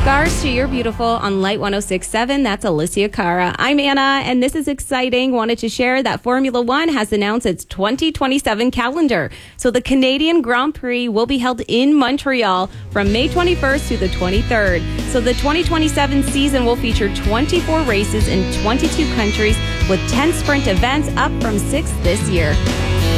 Scars to You're Beautiful on Light 106.7. That's Alicia Cara. I'm Anna, and this is exciting. Wanted to share that Formula One has announced its 2027 calendar. So the Canadian Grand Prix will be held in Montreal from May 21st to the 23rd. So the 2027 season will feature 24 races in 22 countries with 10 sprint events, up from 6 this year.